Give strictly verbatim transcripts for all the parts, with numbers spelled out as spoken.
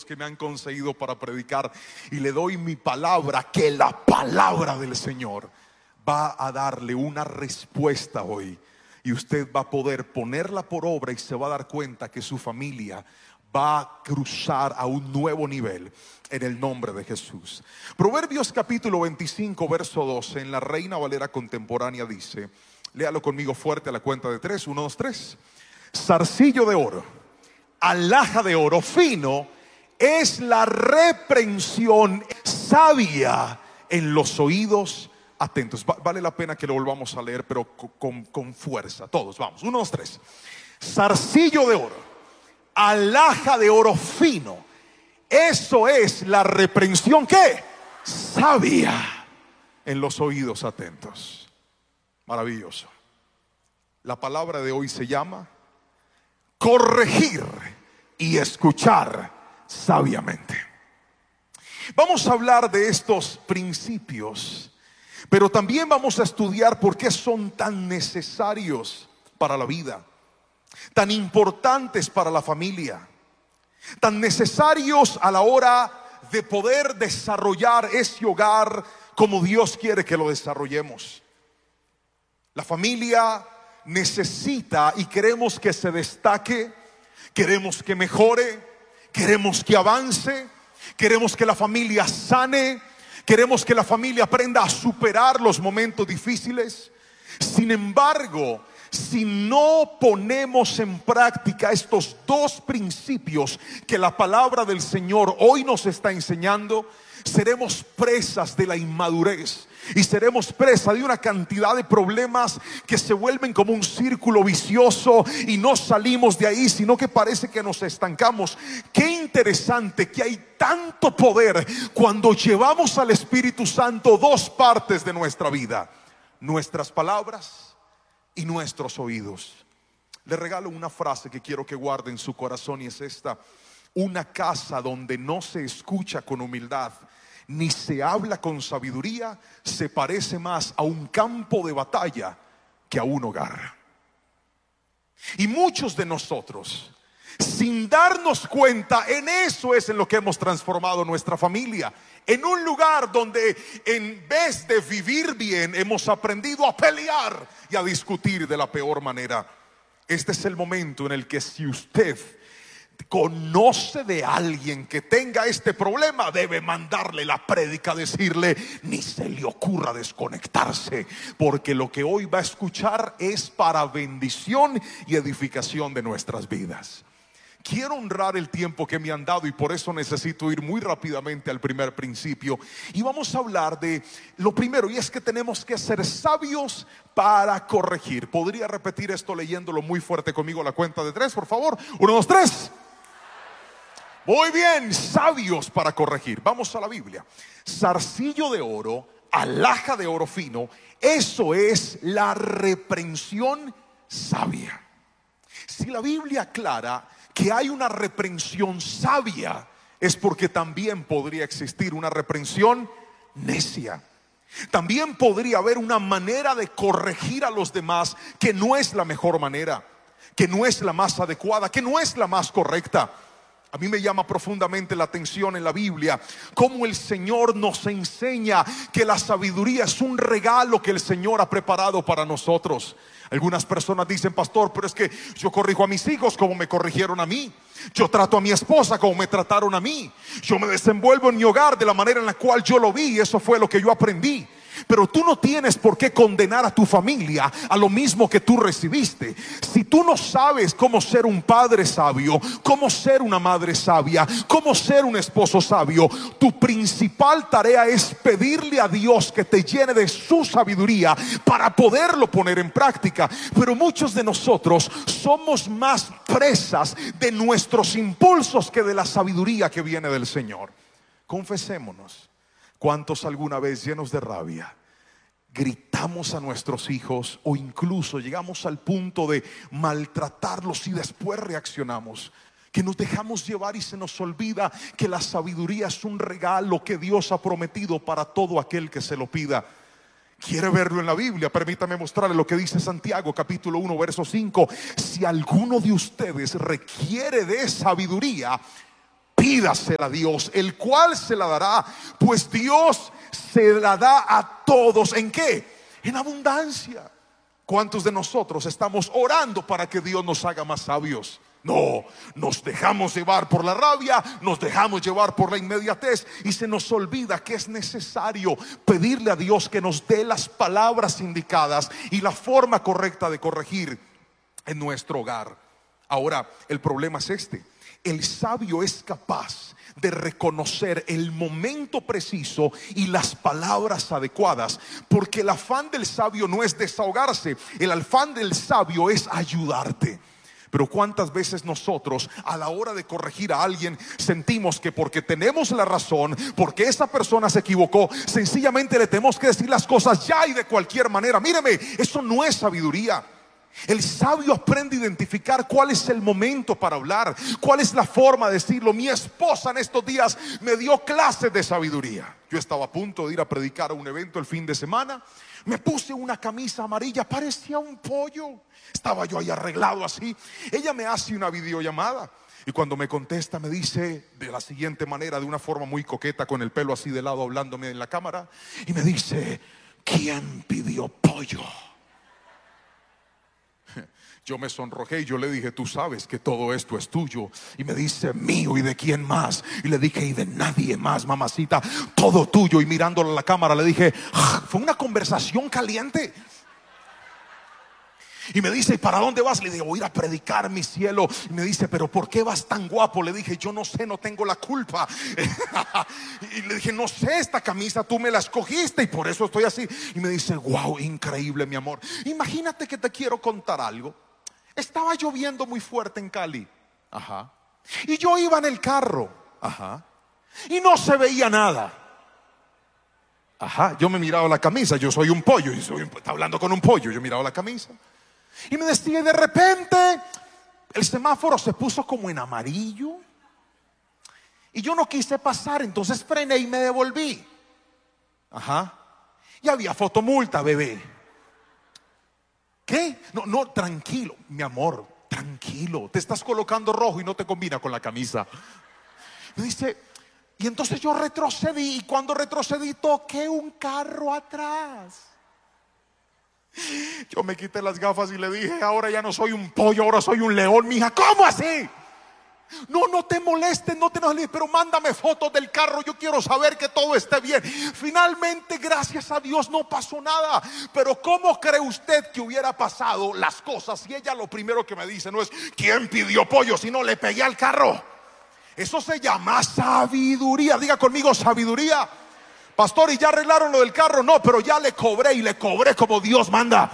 que me han conseguido para predicar, y le doy mi palabra que la palabra del Señor va a darle una respuesta hoy, y usted va a poder ponerla por obra y se va a dar cuenta que su familia va a cruzar a un nuevo nivel en el nombre de Jesús. Proverbios capítulo veinticinco verso doce en la Reina Valera contemporánea dice, léalo conmigo fuerte a la cuenta de tres, uno, dos, tres. Zarcillo de oro, alhaja de oro fino es la reprensión sabia en los oídos atentos. Vale la pena que lo volvamos a leer, pero con, con fuerza. Todos, vamos, uno, dos, tres. Zarcillo de oro, alhaja de oro fino, eso es la reprensión, ¿qué? Sabia en los oídos atentos. Maravilloso. La palabra de hoy se llama corregir y escuchar sabiamente. Vamos a hablar de estos principios, pero también vamos a estudiar por qué son tan necesarios para la vida, tan importantes para la familia, tan necesarios a la hora de poder desarrollar ese hogar como Dios quiere que lo desarrollemos. La familia necesita y queremos que se destaque, queremos que mejore, queremos que avance, queremos que la familia sane, queremos que la familia aprenda a superar los momentos difíciles. Sin embargo, si no ponemos en práctica estos dos principios que la palabra del Señor hoy nos está enseñando, seremos presas de la inmadurez y seremos presa de una cantidad de problemas que se vuelven como un círculo vicioso y no salimos de ahí, sino que parece que nos estancamos. Qué interesante que hay tanto poder cuando llevamos al Espíritu Santo dos partes de nuestra vida: nuestras palabras y nuestros oídos. Le regalo una frase que quiero que guarde en su corazón, y es esta: una casa donde no se escucha con humildad ni se habla con sabiduría se parece más a un campo de batalla que a un hogar. Y muchos de nosotros, sin darnos cuenta, en eso es en lo que hemos transformado nuestra familia, en un lugar donde en vez de vivir bien hemos aprendido a pelear y a discutir de la peor manera. Este es el momento en el que, si usted conoce de alguien que tenga este problema, debe mandarle la prédica, decirle: ni se le ocurra desconectarse, porque lo que hoy va a escuchar es para bendición y edificación de nuestras vidas. Quiero honrar el tiempo que me han dado y por eso necesito ir muy rápidamente al primer principio. Y vamos a hablar de lo primero, y es que tenemos que ser sabios para corregir. ¿Podría repetir esto leyéndolo muy fuerte conmigo a la cuenta de tres, por favor? Uno, dos, tres. Muy bien, sabios para corregir. Vamos a la Biblia. Zarcillo de oro, alhaja de oro fino, eso es la reprensión sabia. Si la Biblia aclara que hay una reprensión sabia, es porque también podría existir una reprensión necia. También podría haber una manera de corregir a los demás que no es la mejor manera, que no es la más adecuada, que no es la más correcta. A mí me llama profundamente la atención en la Biblia cómo el Señor nos enseña que la sabiduría es un regalo que el Señor ha preparado para nosotros. Algunas personas dicen: pastor, pero es que yo corrijo a mis hijos como me corrigieron a mí, yo trato a mi esposa como me trataron a mí, yo me desenvuelvo en mi hogar de la manera en la cual yo lo vi, y eso fue lo que yo aprendí. Pero tú no tienes por qué condenar a tu familia a lo mismo que tú recibiste. Si tú no sabes cómo ser un padre sabio, cómo ser una madre sabia, cómo ser un esposo sabio, tu principal tarea es pedirle a Dios que te llene de su sabiduría para poderlo poner en práctica. Pero muchos de nosotros somos más presas de nuestros impulsos que de la sabiduría que viene del Señor. Confesémonos. ¿Cuántos alguna vez, llenos de rabia, gritamos a nuestros hijos o incluso llegamos al punto de maltratarlos y después reaccionamos? Que nos dejamos llevar y se nos olvida que la sabiduría es un regalo que Dios ha prometido para todo aquel que se lo pida. ¿Quiere verlo en la Biblia? Permítame mostrarle lo que dice Santiago capítulo uno verso cinco. Si alguno de ustedes requiere de sabiduría, vida se la da Dios, el cual se la dará, pues Dios se la da a todos. ¿En qué? En abundancia. ¿Cuántos de nosotros estamos orando para que Dios nos haga más sabios? No, nos dejamos llevar por la rabia, nos dejamos llevar por la inmediatez y se nos olvida que es necesario pedirle a Dios que nos dé las palabras indicadas y la forma correcta de corregir en nuestro hogar. Ahora, el problema es este: el sabio es capaz de reconocer el momento preciso y las palabras adecuadas, porque el afán del sabio no es desahogarse, el afán del sabio es ayudarte. Pero cuántas veces nosotros a la hora de corregir a alguien sentimos que porque tenemos la razón, porque esa persona se equivocó, sencillamente le tenemos que decir las cosas ya y de cualquier manera. Míreme, eso no es sabiduría. El sabio aprende a identificar cuál es el momento para hablar, cuál es la forma de decirlo. Mi esposa en estos días me dio clases de sabiduría. Yo estaba a punto de ir a predicar a un evento el fin de semana. Me puse una camisa amarilla, parecía un pollo. Estaba yo ahí arreglado así. Ella me hace una videollamada y cuando me contesta me dice de la siguiente manera, de una forma muy coqueta, con el pelo así de lado, hablándome en la cámara, y me dice: ¿quién pidió pollo? Yo me sonrojé y yo le dije: tú sabes que todo esto es tuyo. Y me dice: mío, ¿y de quién más? Y le dije: y de nadie más, mamacita, todo tuyo. Y mirándole a la cámara le dije: ¡ah! Fue una conversación caliente. Y me dice: ¿y para dónde vas? Le digo: voy a ir a predicar, mi cielo. Y me dice: ¿pero por qué vas tan guapo? Le dije: yo no sé, no tengo la culpa. Y le dije: no sé, esta camisa tú me la escogiste y por eso estoy así. Y me dice: wow, increíble, mi amor. Imagínate que te quiero contar algo. Estaba lloviendo muy fuerte en Cali. Ajá. Y yo iba en el carro. Ajá. Y no se veía nada. Ajá. Yo me miraba la camisa. Yo soy un pollo. Y soy un, está hablando con un pollo. Yo miraba la camisa. Y me decía, y de repente el semáforo se puso como en amarillo. Y yo no quise pasar. Entonces frené y me devolví. Ajá. Y había fotomulta, bebé. ¿Qué? No, no, tranquilo, mi amor, tranquilo. Te estás colocando rojo y no te combina con la camisa. Me dice, y entonces yo retrocedí. Y cuando retrocedí toqué un carro atrás. Yo me quité las gafas y le dije: ahora ya no soy un pollo, ahora soy un león, mija. ¿Cómo así? No, no te molestes, no te enojes, pero mándame fotos del carro, yo quiero saber que todo esté bien. Finalmente, gracias a Dios, no pasó nada. Pero ¿cómo cree usted que hubiera pasado las cosas si ella lo primero que me dice no es ¿quién pidió pollo? Sino le pegué al carro? Eso se llama sabiduría. Diga conmigo, sabiduría. Pastor, ¿y ya arreglaron lo del carro? No, pero ya le cobré y le cobré como Dios manda.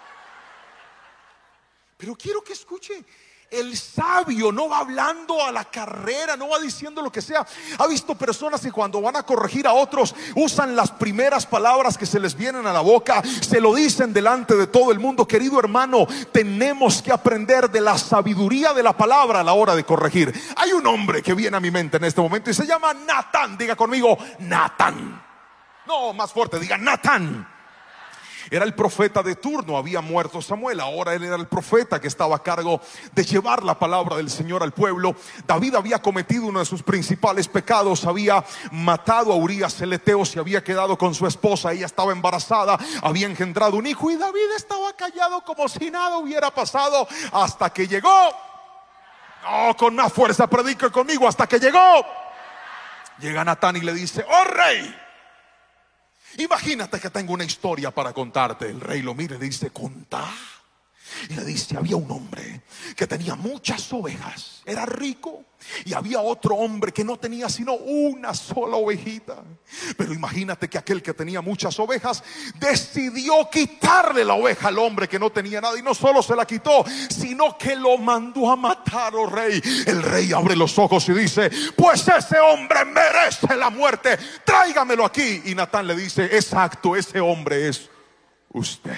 Pero quiero que escuche. El sabio no va hablando a la carrera, no va diciendo lo que sea. Ha visto personas que cuando van a corregir a otros usan las primeras palabras que se les vienen a la boca, se lo dicen delante de todo el mundo. Querido hermano, tenemos que aprender de la sabiduría de la palabra a la hora de corregir. Hay un hombre que viene a mi mente en este momento y se llama Natán. Diga conmigo, Natán. No, más fuerte, diga Natán. Era el profeta de turno, había muerto Samuel, ahora él era el profeta que estaba a cargo de llevar la palabra del Señor al pueblo. David había cometido uno de sus principales pecados, había matado a Urías el Eteo, se había quedado con su esposa, ella estaba embarazada, había engendrado un hijo y David estaba callado como si nada hubiera pasado hasta que llegó. No, con más fuerza predica conmigo, hasta que llegó. Llega Natán y le dice: oh rey, imagínate que tengo una historia para contarte. El rey lo mira y le dice: contá. Y le dice: había un hombre que tenía muchas ovejas, era rico, y había otro hombre que no tenía sino una sola ovejita. Pero imagínate que aquel que tenía muchas ovejas decidió quitarle la oveja al hombre que no tenía nada. Y no solo se la quitó, sino que lo mandó a matar, oh rey. El rey abre los ojos y dice: pues ese hombre merece la muerte, tráigamelo aquí. Y Natán le dice: exacto, ese hombre es usted.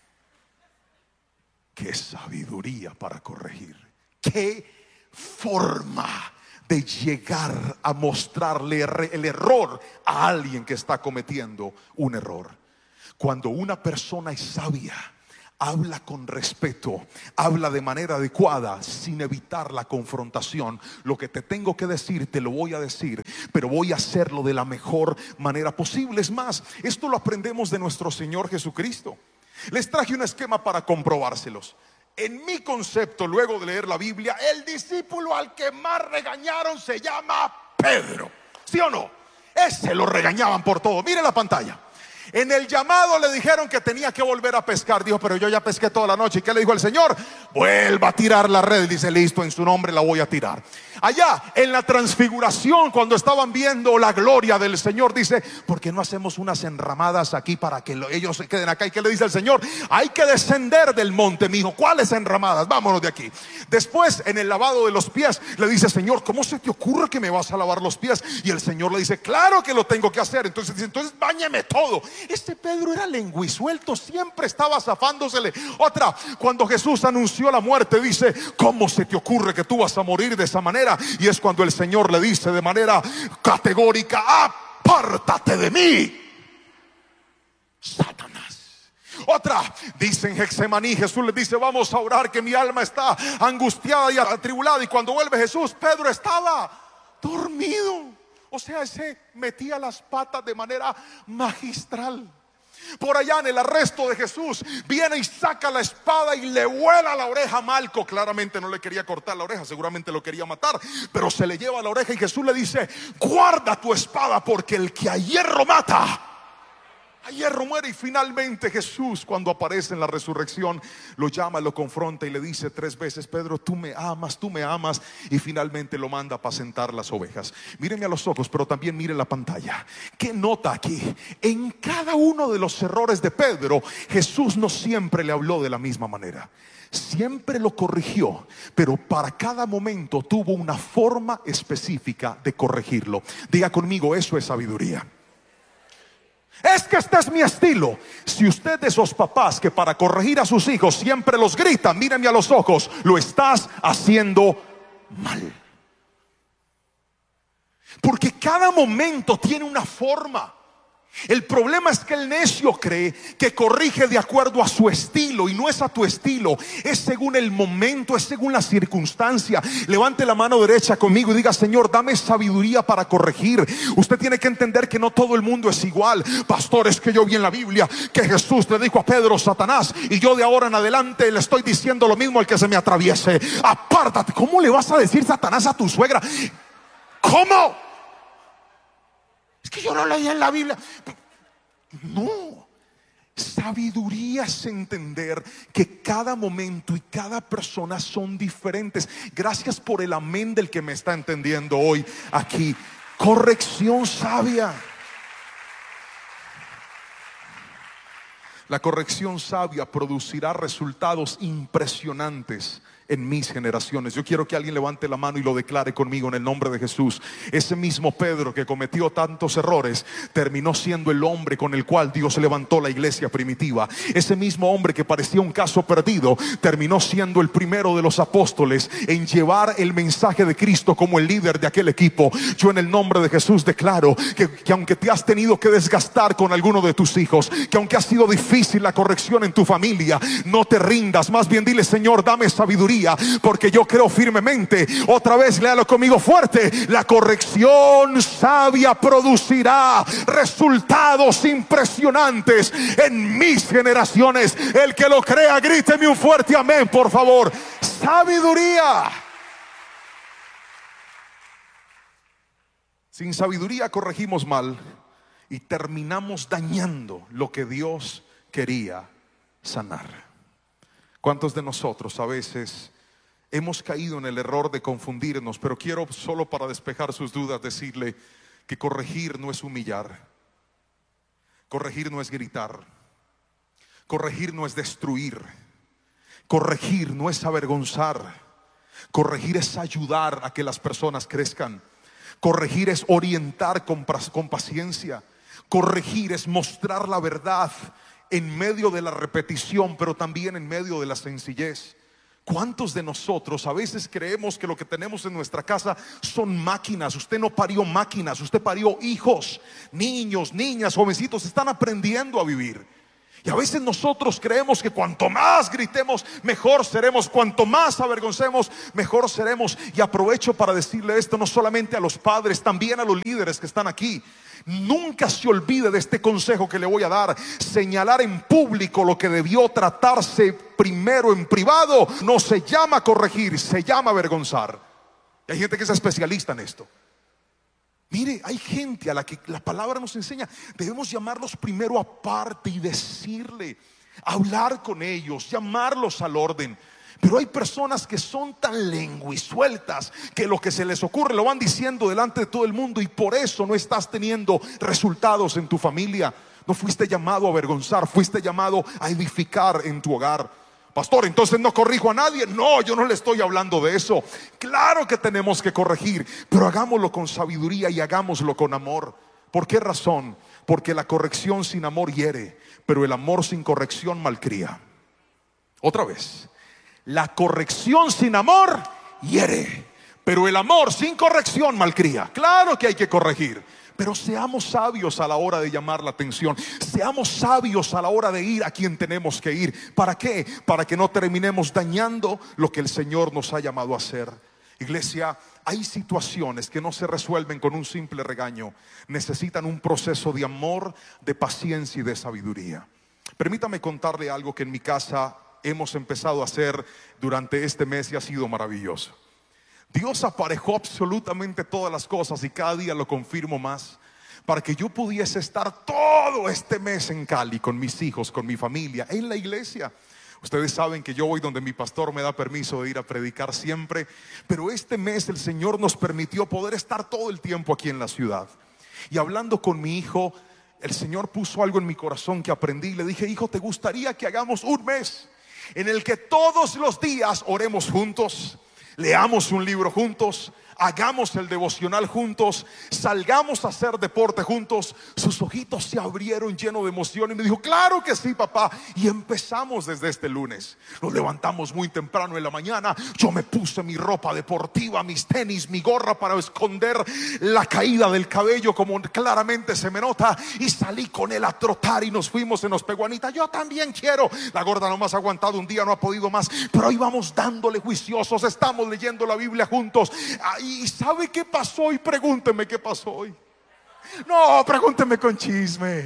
Qué sabiduría para corregir. Qué forma de llegar a mostrarle el error a alguien que está cometiendo un error. Cuando una persona es sabia, habla con respeto, habla de manera adecuada, sin evitar la confrontación. Lo que te tengo que decir, te lo voy a decir, pero voy a hacerlo de la mejor manera posible. Es más, esto lo aprendemos de nuestro Señor Jesucristo. Les traje un esquema para comprobárselos. En mi concepto, luego de leer la Biblia, el discípulo al que más regañaron se llama Pedro. ¿Sí o no? Ese lo regañaban por todo. Mire la pantalla. En el llamado le dijeron que tenía que volver a pescar. Dijo, pero yo ya pesqué toda la noche. ¿Y qué le dijo el Señor? Vuelva a tirar la red. Dice, listo, en su nombre la voy a tirar. Allá en la transfiguración, cuando estaban viendo la gloria del Señor, dice, ¿por qué no hacemos unas enramadas aquí para que ellos se queden acá? ¿Y qué le dice el Señor? Hay que descender del monte, mi hijo. ¿Cuáles enramadas? Vámonos de aquí. Después, en el lavado de los pies, le dice, Señor, ¿cómo se te ocurre que me vas a lavar los pies? Y el Señor le dice, claro que lo tengo que hacer. Entonces dice, entonces báñeme todo. Este Pedro era lenguisuelto, siempre estaba zafándosele. Otra, cuando Jesús anunció la muerte, dice, ¿cómo se te ocurre que tú vas a morir de esa manera? Y es cuando el Señor le dice de manera categórica, apártate de mí, Satanás. Otra, dice en Getsemaní, Jesús le dice, vamos a orar que mi alma está angustiada y atribulada. Y cuando vuelve Jesús, Pedro estaba dormido. O sea, se metía las patas de manera magistral. Por allá en el arresto de Jesús, viene y saca la espada y le vuela la oreja a Malco. Claramente no le quería cortar la oreja, seguramente lo quería matar, pero se le lleva la oreja y Jesús le dice, guarda tu espada, porque el que a hierro mata, a hierro muere. Y finalmente Jesús, cuando aparece en la resurrección, lo llama, lo confronta y le dice tres veces, Pedro, tú me amas, tú me amas. Y finalmente lo manda a apacentar las ovejas. Mírenme a los ojos, pero también miren la pantalla. ¿Qué nota aquí? En cada uno de los errores de Pedro, Jesús no siempre le habló de la misma manera. Siempre lo corrigió, pero para cada momento tuvo una forma específica de corregirlo. Diga conmigo, eso es sabiduría. Es que este es mi estilo. Si usted de esos papás que para corregir a sus hijos siempre los gritan, mírenme a los ojos, lo estás haciendo mal. Porque cada momento tiene una forma. El problema es que el necio cree que corrige de acuerdo a su estilo, y no es a tu estilo, es según el momento, es según la circunstancia. Levante la mano derecha conmigo y diga, Señor, dame sabiduría para corregir. Usted tiene que entender que no todo el mundo es igual. Pastor, es que yo vi en la Biblia que Jesús le dijo a Pedro, Satanás, y yo de ahora en adelante le estoy diciendo lo mismo al que se me atraviese, apártate. ¿Cómo le vas a decir Satanás a tu suegra? ¿Cómo? Es que yo no leí en la Biblia. No. Sabiduría es entender que cada momento y cada persona son diferentes. Gracias por el amén del que me está entendiendo hoy aquí. Corrección sabia. La corrección sabia producirá resultados impresionantes en mis generaciones. Yo quiero que alguien levante la mano y lo declare conmigo en el nombre de Jesús. Ese mismo Pedro que cometió tantos errores terminó siendo el hombre con el cual Dios levantó la iglesia primitiva. Ese mismo hombre que parecía un caso perdido terminó siendo el primero de los apóstoles en llevar el mensaje de Cristo como el líder de aquel equipo. Yo en el nombre de Jesús declaro que, que aunque te has tenido que desgastar con alguno de tus hijos, que aunque ha sido difícil la corrección en tu familia, no te rindas. Más bien dile, Señor, dame sabiduría, porque yo creo firmemente, otra vez léalo conmigo fuerte, la corrección sabia producirá resultados impresionantes en mis generaciones. El que lo crea, gríteme un fuerte amén, por favor. Sabiduría. Sin sabiduría corregimos mal y terminamos dañando lo que Dios quería sanar. ¿Cuántos de nosotros a veces hemos caído en el error de confundirnos? Pero quiero, solo para despejar sus dudas, decirle que corregir no es humillar, corregir no es gritar, corregir no es destruir, corregir no es avergonzar, corregir es ayudar a que las personas crezcan, corregir es orientar con, con paciencia, corregir es mostrar la verdad en medio de la repetición, pero también en medio de la sencillez. ¿Cuántos de nosotros a veces creemos que lo que tenemos en nuestra casa son máquinas? Usted no parió máquinas, usted parió hijos, niños, niñas, jovencitos, están aprendiendo a vivir. Y a veces nosotros creemos que cuanto más gritemos, mejor seremos. Cuanto más avergoncemos, mejor seremos. Y aprovecho para decirle esto no solamente a los padres, también a los líderes que están aquí. Nunca se olvide de este consejo que le voy a dar. Señalar en público lo que debió tratarse primero en privado no se llama corregir, se llama avergonzar. Y hay gente que es especialista en esto. Mire, hay gente a la que la palabra nos enseña, debemos llamarlos primero aparte y decirle, hablar con ellos, llamarlos al orden. Pero hay personas que son tan lenguisueltas que lo que se les ocurre lo van diciendo delante de todo el mundo, y por eso no estás teniendo resultados en tu familia. No fuiste llamado a avergonzar, fuiste llamado a edificar en tu hogar. Pastor, entonces no corrijo a nadie. No, yo no le estoy hablando de eso. Claro que tenemos que corregir, pero hagámoslo con sabiduría y hagámoslo con amor. ¿Por qué razón? Porque la corrección sin amor hiere, pero el amor sin corrección malcría. Otra vez, la corrección sin amor hiere, pero el amor sin corrección malcría. Claro que hay que corregir, pero seamos sabios a la hora de llamar la atención. Seamos sabios a la hora de ir a quien tenemos que ir. ¿Para qué? Para que no terminemos dañando lo que el Señor nos ha llamado a hacer. Iglesia, hay situaciones que no se resuelven con un simple regaño. Necesitan un proceso de amor, de paciencia y de sabiduría. Permítame contarle algo que en mi casa hemos empezado a hacer durante este mes y ha sido maravilloso. Dios aparejó absolutamente todas las cosas, y cada día lo confirmo más, para que yo pudiese estar todo este mes en Cali con mis hijos, con mi familia, en la iglesia. Ustedes saben que yo voy donde mi pastor me da permiso de ir a predicar siempre, pero este mes el Señor nos permitió poder estar todo el tiempo aquí en la ciudad. Y hablando con mi hijo, el Señor puso algo en mi corazón que aprendí, y le dije: hijo, ¿te gustaría que hagamos un mes en el que todos los días oremos juntos, leamos un libro juntos, hagamos el devocional juntos, salgamos a hacer deporte juntos? Sus ojitos se abrieron llenos de emoción y me dijo: claro que sí, papá. Y empezamos desde este lunes. Nos levantamos muy temprano en la mañana. Yo me puse mi ropa deportiva, mis tenis, mi gorra para esconder la caída del cabello, como claramente se me nota, y salí con él a trotar y nos fuimos. Se nos pegó Anita: yo también quiero. La gorda nomás ha aguantado un día, no ha podido más, pero ahí vamos dándole juiciosos. Estamos leyendo la Biblia juntos. ¿Y sabe qué pasó hoy? Pregúnteme qué pasó hoy. No, pregúnteme con chisme.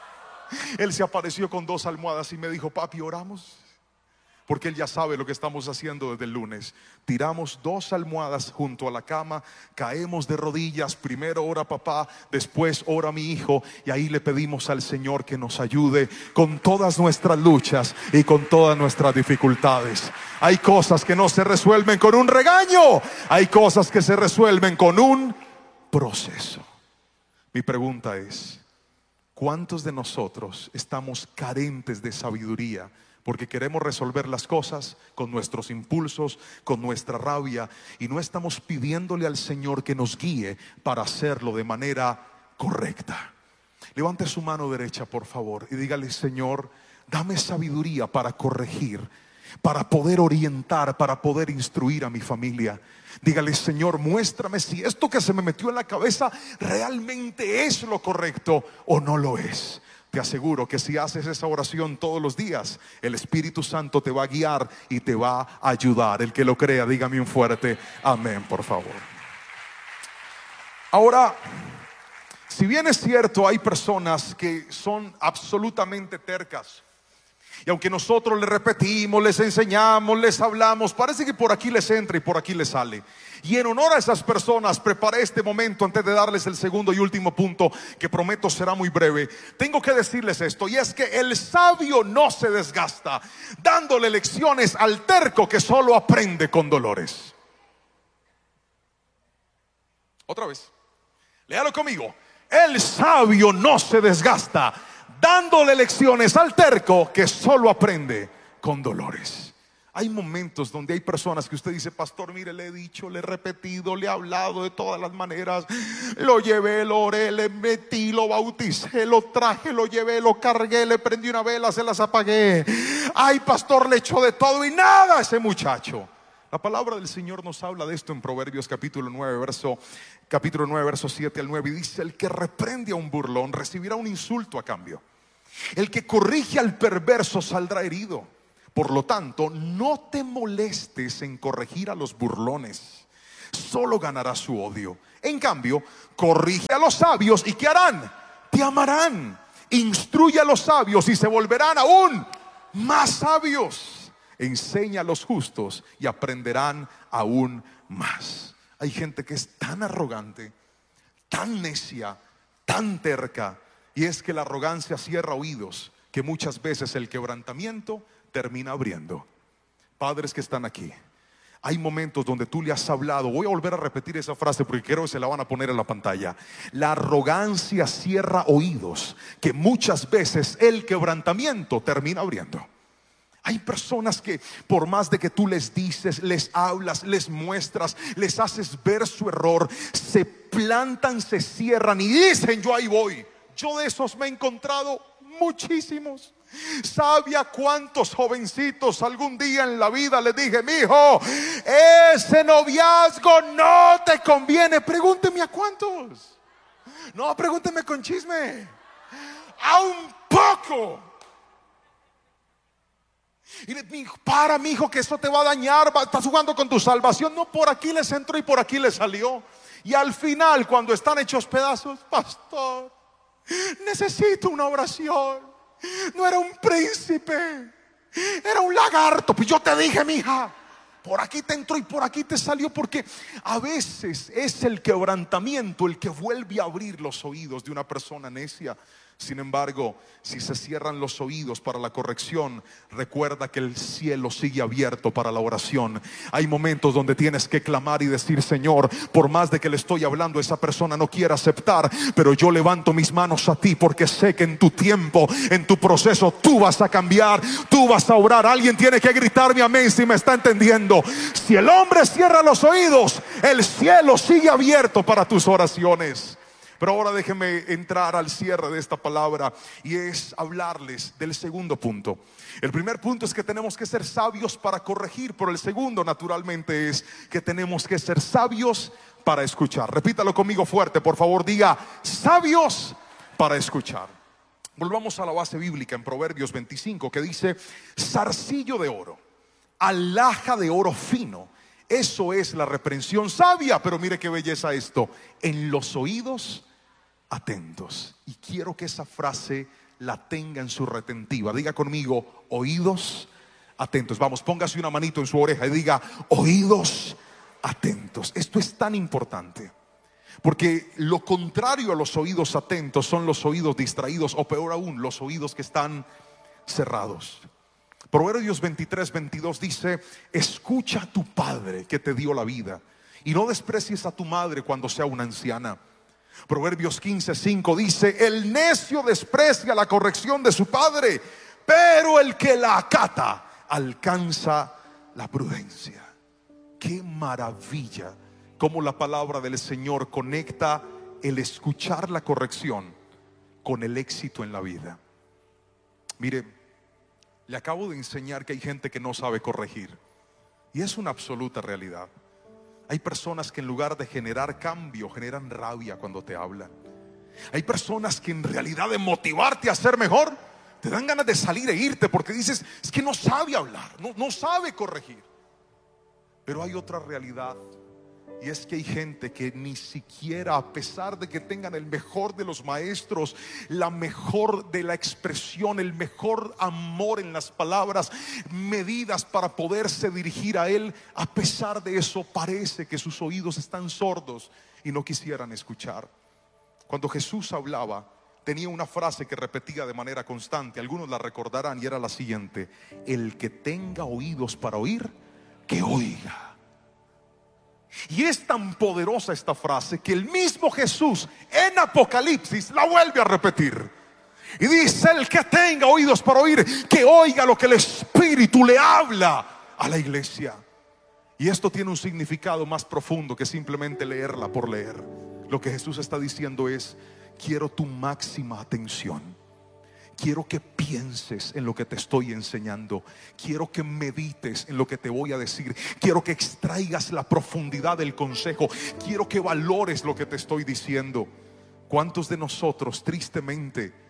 Él se apareció con dos almohadas y me dijo: papi, ¿oramos? Porque él ya sabe lo que estamos haciendo desde el lunes. Tiramos dos almohadas junto a la cama, caemos de rodillas. Primero ora papá, después ora mi hijo, y ahí le pedimos al Señor que nos ayude con todas nuestras luchas y con todas nuestras dificultades. Hay cosas que no se resuelven con un regaño, hay cosas que se resuelven con un proceso. Mi pregunta es: ¿cuántos de nosotros estamos carentes de sabiduría? Porque queremos resolver las cosas con nuestros impulsos, con nuestra rabia, y no estamos pidiéndole al Señor que nos guíe para hacerlo de manera correcta. Levante su mano derecha, por favor, y dígale: Señor, dame sabiduría para corregir, para poder orientar, para poder instruir a mi familia. Dígale: Señor, muéstrame si esto que se me metió en la cabeza realmente es lo correcto o no lo es. Te aseguro que si haces esa oración todos los días, el Espíritu Santo te va a guiar y te va a ayudar. El que lo crea, dígame un fuerte amén, por favor. Ahora, si bien es cierto, hay personas que son absolutamente tercas, y aunque nosotros les repetimos, les enseñamos, les hablamos, parece que por aquí les entra y por aquí les sale. Y en honor a esas personas preparé este momento antes de darles el segundo y último punto, que prometo será muy breve. Tengo que decirles esto, y es que el sabio no se desgasta dándole lecciones al terco, que solo aprende con dolores. Otra vez, léalo conmigo. El sabio no se desgasta dándole lecciones al terco, que solo aprende con dolores. Hay momentos donde hay personas que usted dice: pastor, mire, le he dicho, le he repetido, le he hablado de todas las maneras, lo llevé, lo oré, le metí, lo bauticé, lo traje, lo llevé, lo cargué, le prendí una vela, se las apagué. Ay, pastor, le echó de todo y nada a ese muchacho. La palabra del Señor nos habla de esto en Proverbios capítulo nueve, verso, capítulo nueve, verso siete al nueve, y dice: el que reprende a un burlón recibirá un insulto a cambio, El que corrige al perverso saldrá herido. Por lo tanto, no te molestes en corregir a los burlones, solo ganarás su odio. En cambio, corrige a los sabios, ¿y qué harán? Te amarán. Instruye a los sabios y se volverán aún más sabios. Enseña a los justos y aprenderán aún más. Hay gente que es tan arrogante, tan necia, tan terca, y es que la arrogancia cierra oídos que muchas veces el quebrantamiento termina abriendo. Padres que están aquí, hay momentos donde tú le has hablado. Voy a volver a repetir esa frase porque creo que se la van a poner en la pantalla. La arrogancia cierra oídos que muchas veces el quebrantamiento termina abriendo. Hay personas que por más de que tú les dices, les hablas, les muestras, les haces ver su error, se plantan, se cierran y dicen: yo ahí voy. Yo de esos me he encontrado muchísimos. ¿Sabe a cuántos jovencitos algún día en la vida les dije: mijo, ese noviazgo no te conviene? Pregúnteme a cuántos. No, pregúnteme con chisme. A un poco. Y le digo: para, mijo, que eso te va a dañar, estás jugando con tu salvación. No, por aquí les entró y por aquí les salió. Y al final, cuando están hechos pedazos: pastor, necesito una oración. No era un príncipe, era un lagarto. Pues yo te dije, mija, por aquí te entró y por aquí te salió. Porque a veces es el quebrantamiento el que vuelve a abrir los oídos de una persona necia. Sin embargo, si se cierran los oídos para la corrección, recuerda que el cielo sigue abierto para la oración. Hay momentos donde tienes que clamar y decir: Señor, por más de que le estoy hablando, esa persona no quiere aceptar, pero yo levanto mis manos a ti, porque sé que en tu tiempo, en tu proceso, tú vas a cambiar, tú vas a obrar. Alguien tiene que gritarme amén si me está entendiendo. Si el hombre cierra los oídos, el cielo sigue abierto para tus oraciones. Pero ahora déjenme entrar al cierre de esta palabra, y es hablarles del segundo punto. El primer punto es que tenemos que ser sabios para corregir, pero el segundo, naturalmente, es que tenemos que ser sabios para escuchar. Repítalo conmigo fuerte, por favor, diga: sabios para escuchar. Volvamos a la base bíblica en Proverbios veinticinco, que dice: zarcillo de oro, alhaja de oro fino, eso es la reprensión sabia. Pero mire qué belleza esto: en los oídos atentos. Y quiero que esa frase la tenga en su retentiva. Diga conmigo: oídos atentos. Vamos, póngase una manito en su oreja y diga: oídos atentos. Esto es tan importante, porque lo contrario a los oídos atentos son los oídos distraídos, o peor aún, los oídos que están cerrados. Proverbios veintitrés, veintidós dice: escucha a tu padre que te dio la vida, y no desprecies a tu madre cuando sea una anciana. Proverbios quince, cinco dice: el necio desprecia la corrección de su padre, pero el que la acata alcanza la prudencia. Qué maravilla cómo la palabra del Señor conecta el escuchar la corrección con el éxito en la vida. Mire, le acabo de enseñar que hay gente que no sabe corregir, y es una absoluta realidad. Hay personas que en lugar de generar cambio, generan rabia cuando te hablan. Hay personas que en realidad de motivarte a ser mejor, te dan ganas de salir e irte, porque dices: es que no sabe hablar, no, no sabe corregir. Pero hay otra realidad, y es que hay gente que ni siquiera, a pesar de que tengan el mejor de los maestros, la mejor de la expresión, el mejor amor en las palabras, medidas para poderse dirigir a Él, a pesar de eso parece que sus oídos están sordos y no quisieran escuchar. Cuando Jesús hablaba, tenía una frase que repetía de manera constante. Algunos la recordarán, y era la siguiente: el que tenga oídos para oír, que oiga. Y es tan poderosa esta frase que el mismo Jesús en Apocalipsis la vuelve a repetir, y dice: el que tenga oídos para oír, que oiga lo que el Espíritu le habla a la iglesia. Y esto tiene un significado más profundo que simplemente leerla por leer. Lo que Jesús está diciendo es: quiero tu máxima atención. Quiero que pienses en lo que te estoy enseñando. Quiero que medites en lo que te voy a decir. Quiero que extraigas la profundidad del consejo. Quiero que valores lo que te estoy diciendo. ¿Cuántos de nosotros tristemente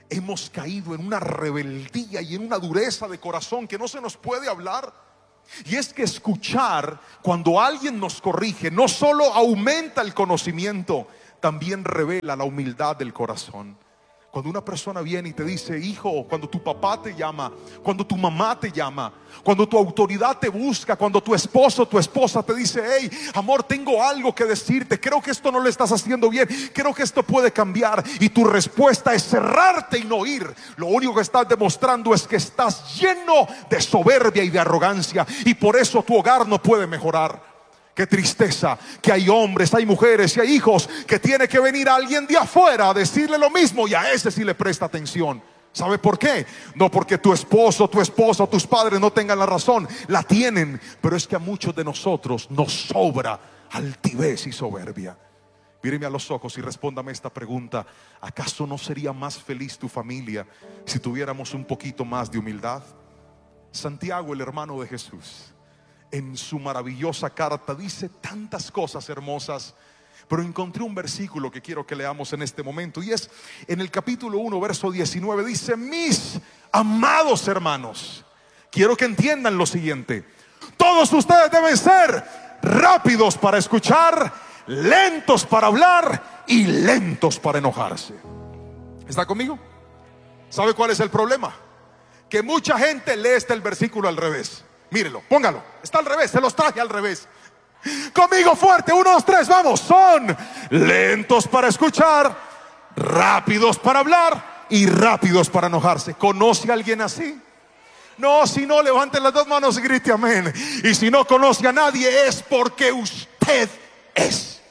hemos caído en una rebeldía y en una dureza de corazón que no se nos puede hablar. Y es que escuchar cuando alguien nos corrige no solo aumenta el conocimiento, también revela la humildad del corazón. Cuando una persona viene y te dice, hijo, cuando tu papá te llama, cuando tu mamá te llama, cuando tu autoridad te busca, cuando tu esposo, tu esposa te dice, hey, amor, tengo algo que decirte, creo que esto no lo estás haciendo bien, creo que esto puede cambiar, y tu respuesta es cerrarte y no oír, lo único que estás demostrando es que estás lleno de soberbia y de arrogancia, y por eso tu hogar no puede mejorar. Qué tristeza que hay hombres, hay mujeres y hay hijos que tiene que venir alguien de afuera a decirle lo mismo, y a ese sí le presta atención. ¿Sabe por qué? No porque tu esposo, tu esposa, tus padres no tengan la razón, la tienen, pero es que a muchos de nosotros nos sobra altivez y soberbia. Míreme a los ojos y respóndame esta pregunta: ¿acaso no sería más feliz tu familia si tuviéramos un poquito más de humildad? Santiago, el hermano de Jesús, en su maravillosa carta dice tantas cosas hermosas, pero encontré un versículo que quiero que leamos en este momento, y es en el capítulo uno, verso diecinueve. Dice: mis amados hermanos, quiero que entiendan lo siguiente: todos ustedes deben ser rápidos para escuchar, lentos para hablar y lentos para enojarse. ¿Está conmigo? ¿Sabe cuál es el problema? Que mucha gente lee este el versículo al revés. Mírelo, póngalo, está al revés, se los traje al revés. Conmigo fuerte, uno, dos, tres, vamos. Son lentos para escuchar, rápidos para hablar y rápidos para enojarse. ¿Conoce a alguien así? No, si no, levante las dos manos y grite amén. Y si no conoce a nadie, es porque usted es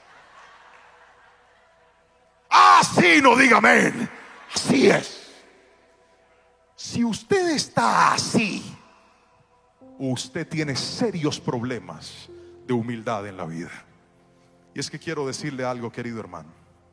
así. No diga amén, así es. Si usted está así, usted tiene serios problemas de humildad en la vida. Y es que quiero decirle algo, querido hermano.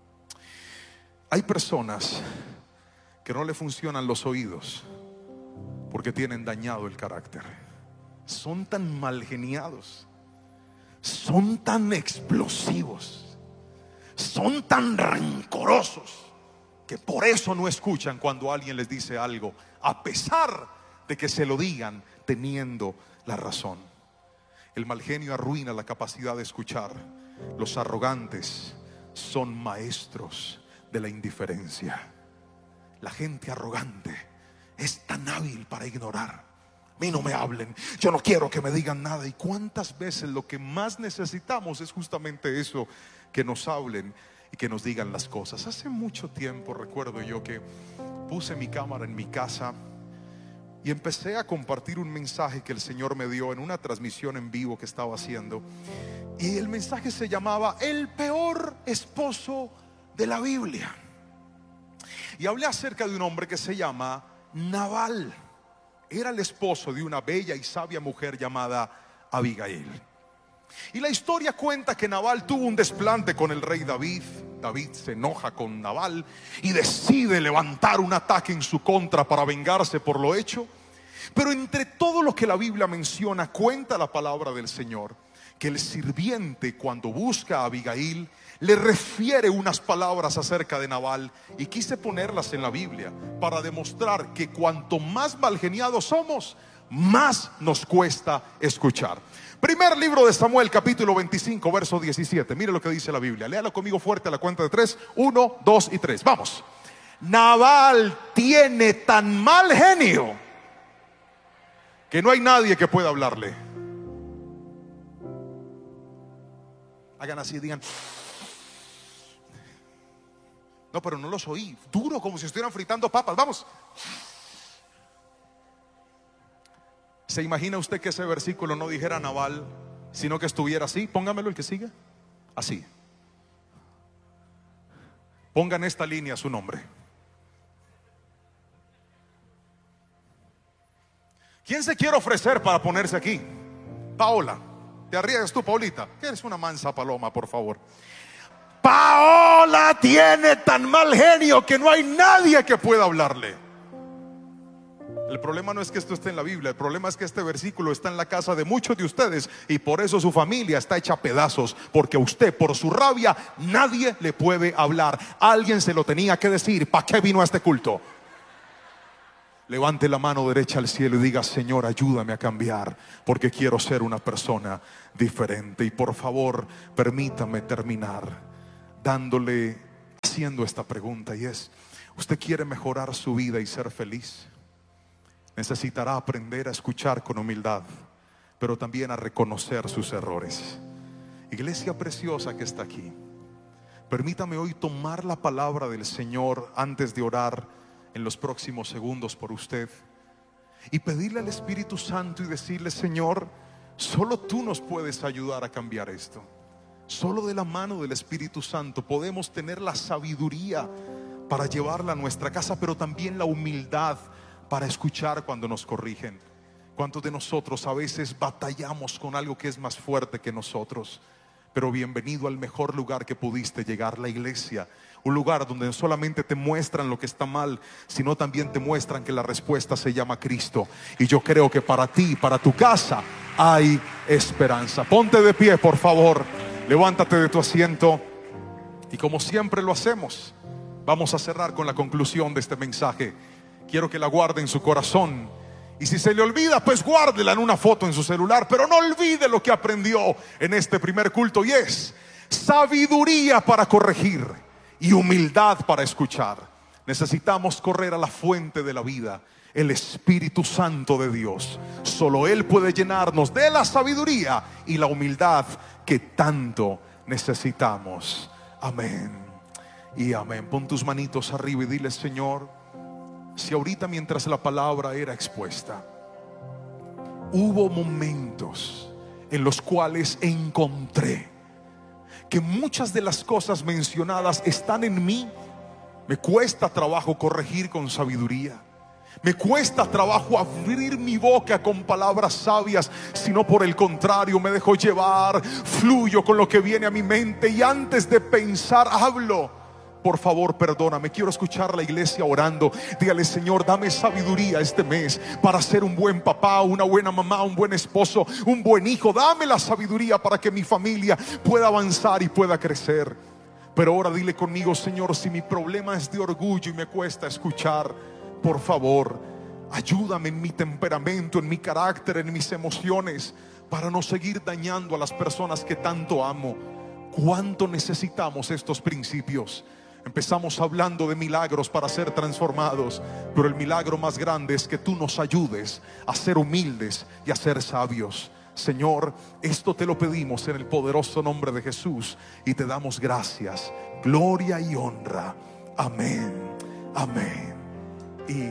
Hay personas que no le funcionan los oídos porque tienen dañado el carácter. Son tan mal geniados, son tan explosivos, son tan rencorosos, que por eso no escuchan cuando alguien les dice algo, a pesar de que se lo digan teniendo la razón. El mal genio arruina la capacidad de escuchar. Los arrogantes son maestros de la indiferencia. La gente arrogante es tan hábil para ignorar. A mí no me hablen, yo no quiero que me digan nada. Y cuántas veces lo que más necesitamos es justamente eso, que nos hablen y que nos digan las cosas. Hace mucho tiempo recuerdo yo que puse mi cámara en mi casa y empecé a compartir un mensaje que el Señor me dio en una transmisión en vivo que estaba haciendo. Y el mensaje se llamaba El peor esposo de la Biblia. Y hablé acerca de un hombre que se llama Nabal. Era el esposo de una bella y sabia mujer llamada Abigail. Y la historia cuenta que Nabal tuvo un desplante con el rey David. David se enoja con Nabal y decide levantar un ataque en su contra para vengarse por lo hecho. Pero entre todo lo que la Biblia menciona, cuenta la palabra del Señor que el sirviente, cuando busca a Abigail, le refiere unas palabras acerca de Nabal, y quise ponerlas en la Biblia para demostrar que cuanto más malgeniados somos, más nos cuesta escuchar. Primer libro de Samuel, capítulo veinticinco, verso diecisiete. Mire lo que dice la Biblia. Léalo conmigo fuerte a la cuenta de tres. Uno, dos y tres. Vamos. Nabal tiene tan mal genio que no hay nadie que pueda hablarle. Hagan así, digan: no, pero no los oí. Duro, como si estuvieran fritando papas. Vamos. ¿Se imagina usted que ese versículo no dijera Nabal, sino que estuviera así? Póngamelo el que sigue. Así. Pongan esta línea su nombre. ¿Quién se quiere ofrecer para ponerse aquí? Paola. ¿Te arriesgas tú, Paulita? Que eres una mansa paloma, por favor. Paola tiene tan mal genio que no hay nadie que pueda hablarle. El problema no es que esto esté en la Biblia, el problema es que este versículo está en la casa de muchos de ustedes y por eso su familia está hecha a pedazos, porque a usted por su rabia nadie le puede hablar. Alguien se lo tenía que decir. ¿Para qué vino a este culto? Levante la mano derecha al cielo y diga: Señor, ayúdame a cambiar, porque quiero ser una persona diferente. Y por favor, permítame terminar dándole, haciendo esta pregunta, y es: ¿usted quiere mejorar su vida y ser feliz? Necesitará aprender a escuchar con humildad, pero también a reconocer sus errores. Iglesia preciosa que está aquí, permítame hoy tomar la palabra del Señor antes de orar en los próximos segundos por usted y pedirle al Espíritu Santo y decirle: Señor, solo tú nos puedes ayudar a cambiar esto. Solo de la mano del Espíritu Santo podemos tener la sabiduría para llevarla a nuestra casa, pero también la humildad para escuchar cuando nos corrigen. ¿Cuántos de nosotros a veces batallamos con algo que es más fuerte que nosotros? Pero bienvenido al mejor lugar que pudiste llegar, la iglesia. Un lugar donde no solamente te muestran lo que está mal, sino también te muestran que la respuesta se llama Cristo. Y yo creo que para ti, para tu casa, hay esperanza. Ponte de pie, por favor. Levántate de tu asiento. Y como siempre lo hacemos, vamos a cerrar con la conclusión de este mensaje. Quiero que la guarde en su corazón. Y si se le olvida, pues guárdela en una foto en su celular. Pero no olvide lo que aprendió en este primer culto, y es sabiduría para corregir y humildad para escuchar. Necesitamos correr a la fuente de la vida, el Espíritu Santo de Dios. Solo Él puede llenarnos de la sabiduría y la humildad que tanto necesitamos. Amén y amén. Pon tus manitos arriba y dile: Señor, si ahorita mientras la palabra era expuesta hubo momentos en los cuales encontré que muchas de las cosas mencionadas están en mí, me cuesta trabajo corregir con sabiduría, me cuesta trabajo abrir mi boca con palabras sabias, sino por el contrario me dejo llevar, fluyo con lo que viene a mi mente y antes de pensar hablo. Por favor, perdóname. Quiero escuchar a la iglesia orando. Dígale: Señor, dame sabiduría este mes para ser un buen papá, una buena mamá, un buen esposo, un buen hijo. Dame la sabiduría para que mi familia pueda avanzar y pueda crecer. Pero ahora dile conmigo: Señor, si mi problema es de orgullo y me cuesta escuchar, por favor, ayúdame en mi temperamento, en mi carácter, en mis emociones, para no seguir dañando a las personas que tanto amo. ¿Cuánto necesitamos estos principios? Empezamos hablando de milagros para ser transformados, pero el milagro más grande es que tú nos ayudes a ser humildes y a ser sabios. Señor, esto te lo pedimos en el poderoso nombre de Jesús y te damos gracias, gloria y honra. Amén, amén y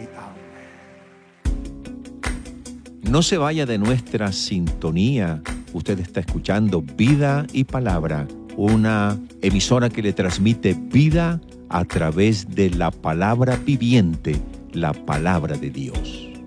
amén. No se vaya de nuestra sintonía. Usted está escuchando Vida y Palabra, una emisora que le transmite vida a través de la palabra viviente, la palabra de Dios.